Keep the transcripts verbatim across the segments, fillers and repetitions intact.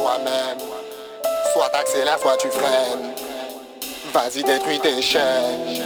toi-même. Soit t'accélères, soit tu freines. Vas-y, détruis tes chaînes.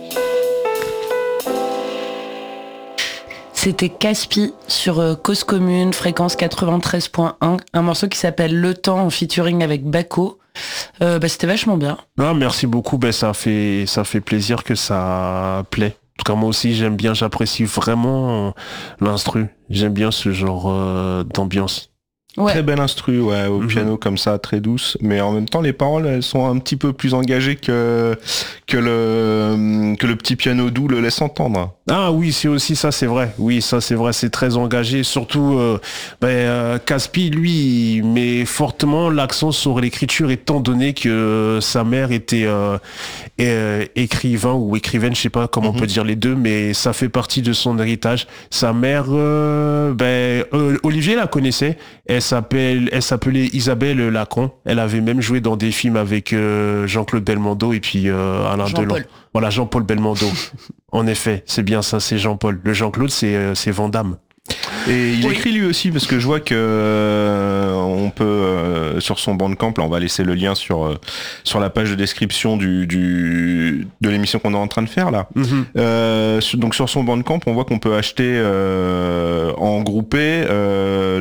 C'était Caspi sur euh, Cause Commune, fréquence quatre-vingt-treize point un, un morceau qui s'appelle Le Temps en featuring avec Bako. Euh, bah, c'était vachement bien. Ah, merci beaucoup, bah, ça fait ça fait plaisir que ça plaît. En tout cas, moi aussi, j'aime bien, j'apprécie vraiment l'instru. J'aime bien ce genre euh, d'ambiance. Ouais. Très belle instru, ouais, au mmh. piano comme ça, très douce. Mais en même temps, les paroles, elles sont un petit peu plus engagées que que le que le petit piano doux le laisse entendre. Ah oui, c'est aussi ça, c'est vrai. Oui, ça c'est vrai, c'est très engagé. Surtout, euh, ben, euh, Caspi, lui, il met fortement l'accent sur l'écriture, étant donné que sa mère était euh, é- écrivain ou écrivaine, je sais pas comment mm-hmm. on peut dire les deux, mais ça fait partie de son héritage. Sa mère, euh, ben, euh, Olivier la connaissait. Elle s'appelle, elle s'appelait Isabelle Lacan. Elle avait même joué dans des films avec euh, Jean-Claude Belmondo et puis euh, Alain Delon. Voilà, Jean-Paul Belmondo. En effet, c'est bien ça, c'est Jean-Paul. Le Jean-Claude, c'est euh, c'est Van Damme. Et il oui. écrit lui aussi, parce que je vois que euh, on peut euh, sur son Bandcamp, là on va laisser le lien sur euh, sur la page de description du, du de l'émission qu'on est en train de faire là. Mm-hmm. Euh, donc sur son Bandcamp, on voit qu'on peut acheter euh, en groupé euh,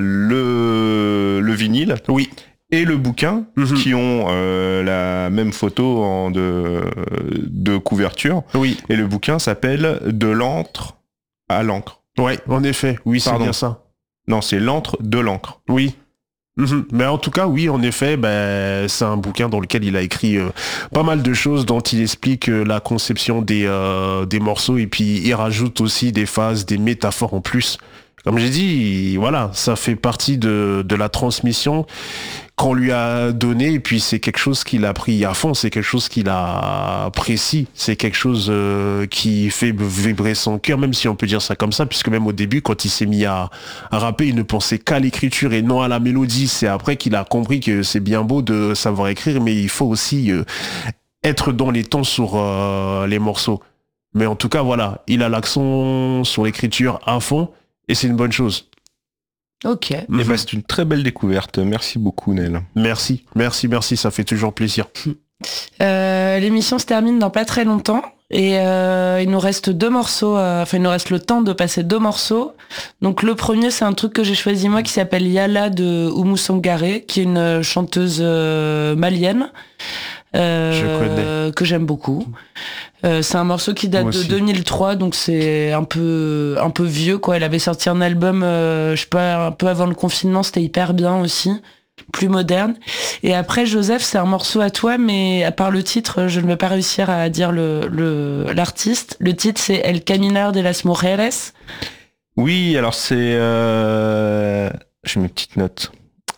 le le vinyle. Oui. Et le bouquin, mmh. qui ont euh, la même photo en de, de couverture. Oui. Et le bouquin s'appelle De l'antre à l'encre. Ouais, en effet. Oui, c'est Pardon. bien ça. Non, c'est l'antre de l'encre. Oui. Mmh. Mais en tout cas, oui, en effet, ben, c'est un bouquin dans lequel il a écrit euh, pas mal de choses dont il explique euh, la conception des, euh, des morceaux et puis il rajoute aussi des phases, des métaphores en plus. Comme j'ai dit, voilà, ça fait partie de, de la transmission qu'on lui a donné et puis c'est quelque chose qu'il a pris à fond, c'est quelque chose qu'il a apprécié, c'est quelque chose euh, qui fait vibrer son cœur, même si on peut dire ça comme ça, puisque même au début, quand il s'est mis à, à rapper, il ne pensait qu'à l'écriture et non à la mélodie. C'est après qu'il a compris que c'est bien beau de savoir écrire, mais il faut aussi euh, être dans les temps sur euh, les morceaux. Mais en tout cas, voilà, il a l'accent sur l'écriture à fond. Et c'est une bonne chose. Ok. Et bah, c'est une très belle découverte. Merci beaucoup, Nel. Merci, merci, merci. Ça fait toujours plaisir. Euh, l'émission se termine dans pas très longtemps. Et euh, il nous reste deux morceaux. Euh, enfin, il nous reste le temps de passer deux morceaux. Donc, le premier, c'est un truc que j'ai choisi moi qui s'appelle Yala de Oumou Sangaré, qui est une chanteuse euh, malienne. Euh, Je connais. Que j'aime beaucoup. Euh, c'est un morceau qui date de deux mille trois, donc c'est un peu un peu vieux quoi. Elle avait sorti un album, euh, je sais pas, un peu avant le confinement, c'était hyper bien aussi, plus moderne. Et après Joseph, c'est un morceau à toi, mais à part le titre, je ne vais pas réussir à dire le, le l'artiste. Le titre c'est El Caminar de las Mujeres. Oui, alors c'est, euh... j'ai mes petites notes.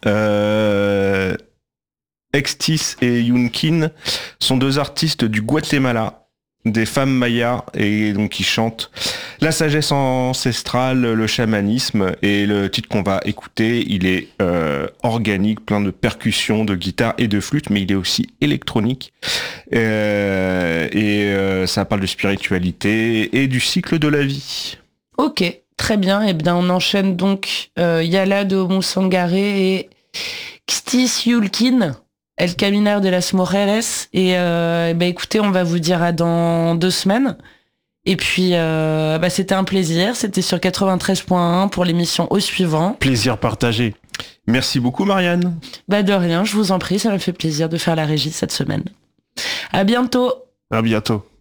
Euh... Extis et Yunkin sont deux artistes du Guatemala, des femmes mayas, et donc qui chantent la sagesse ancestrale, le chamanisme, et le titre qu'on va écouter, il est euh, organique, plein de percussions, de guitare et de flûte, mais il est aussi électronique, euh, et euh, ça parle de spiritualité et du cycle de la vie. Ok, très bien, et bien on enchaîne donc euh, Yala de Oumou Sangaré et Extis Yulkin. El Caminar de las Mujeres et euh, bah écoutez, on va vous dire à dans deux semaines. Et puis euh, bah c'était un plaisir, c'était sur quatre-vingt-treize point un pour l'émission Au Suivant. Plaisir partagé. Merci beaucoup Marianne. Bah de rien, je vous en prie, ça m'a fait plaisir de faire la régie cette semaine. À bientôt. À bientôt.